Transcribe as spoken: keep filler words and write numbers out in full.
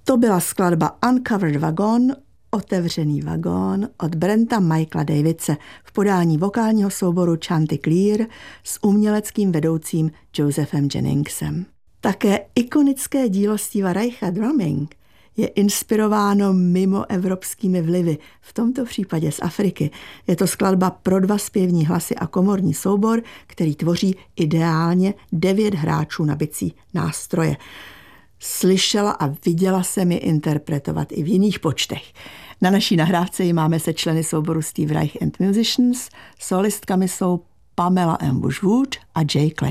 To byla skladba Uncovered Wagon, Otevřený vagón od Brenta Michaela Davidse v podání vokálního souboru Chanticleer s uměleckým vedoucím Josephem Jenningsem. Také ikonické dílo Steva Reicha Drumming je inspirováno mimoevropskými vlivy, v tomto případě z Afriky. Je to skladba pro dva zpěvní hlasy a komorní soubor, který tvoří ideálně devět hráčů na bicí nástroje. Slyšela a viděla jsem ji interpretovat i v jiných počtech. Na naší nahrávce ji máme se členy souboru Steve Reich and Musicians, solistkami jsou Pamela M. Bushwood a Jay Clay.